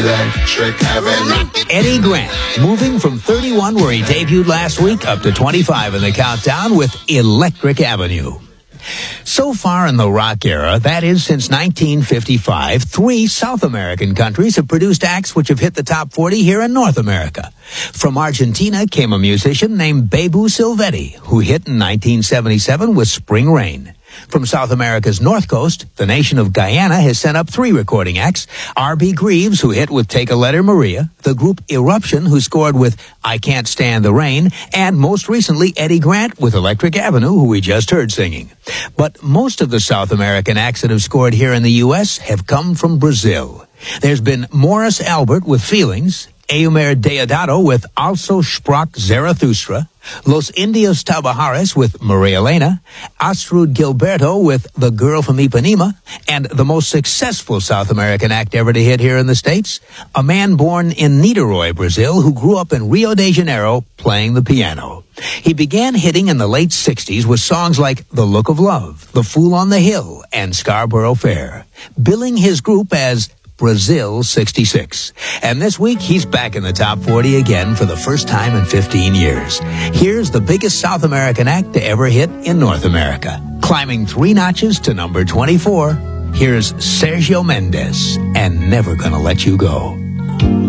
Electric Avenue. Eddie Grant, moving from 31 where he debuted last week up to 25 in the countdown with Electric Avenue. So far in the rock era, that is since 1955, 3 South American countries have produced acts which have hit the top 40 here in North America. From Argentina came a musician named Bebu Silvetti, who hit in 1977 with Spring Rain. From South America's north coast, the nation of Guyana has sent up 3 recording acts. R.B. Greaves, who hit with Take a Letter Maria, the group Eruption, who scored with I Can't Stand the Rain, and most recently Eddie Grant with Electric Avenue, who we just heard singing. But most of the South American acts that have scored here in the U.S. have come from Brazil. There's been Morris Albert with Feelings, Eumer Deodato with Also Sprach Zarathustra, Los Indios Tabajares with Maria Elena, Astrud Gilberto with The Girl from Ipanema, and the most successful South American act ever to hit here in the States, a man born in Niterói, Brazil, who grew up in Rio de Janeiro playing the piano. He began hitting in the late 60s with songs like The Look of Love, The Fool on the Hill, and Scarborough Fair, billing his group as Brazil 66. And this week, he's back in the top 40 again for the first time in 15 years. Here's the biggest South American act to ever hit in North America. Climbing 3 notches to number 24, here's Sergio Mendes and Never Gonna Let You Go.